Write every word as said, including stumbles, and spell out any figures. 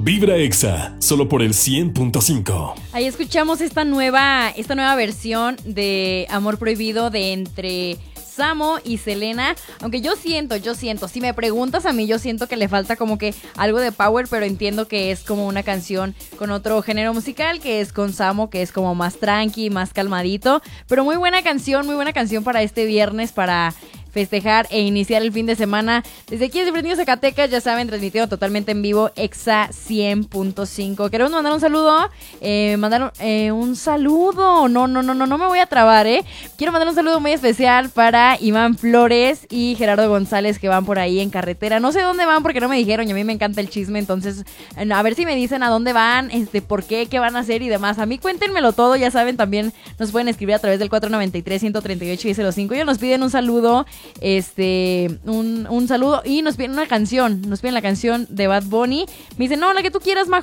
Vibra Exa, solo por el cien punto cinco. Ahí escuchamos esta nueva, esta nueva versión de Amor Prohibido de entre Samo y Selena, aunque yo siento, yo siento, si me preguntas a mí, yo siento que le falta como que algo de power, pero entiendo que es como una canción con otro género musical, que es con Samo, que es como más tranqui, más calmadito, pero muy buena canción, muy buena canción para este viernes, para festejar e iniciar el fin de semana. Desde aquí desde Fresnillo, Zacatecas, ya saben, transmitiendo totalmente en vivo Exa cien punto cinco. Queremos mandar un saludo, eh, mandar eh, un saludo, no, no, no, no, no me voy a trabar, eh. Quiero mandar un saludo muy especial para Iván Flores y Gerardo González, que van por ahí en carretera. No sé dónde van porque no me dijeron y a mí me encanta el chisme, entonces a ver si me dicen a dónde van, este, por qué, qué van a hacer y demás. A mí cuéntenmelo todo, ya saben, también nos pueden escribir a través del cuatro noventa y tres, ciento treinta y ocho y cero cinco. Ellos nos piden un saludo, este, un, un saludo y nos piden una canción, nos piden la canción de Bad Bunny. Me dicen, no, la que tú quieras, Majo.